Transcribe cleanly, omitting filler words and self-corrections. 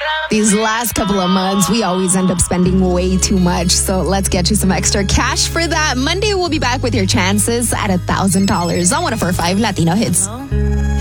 These last couple of months, we always end up spending way too much. So let's get you some extra cash for that. Monday, we'll be back with your chances at $1,000 on 104.5 Latino Hits.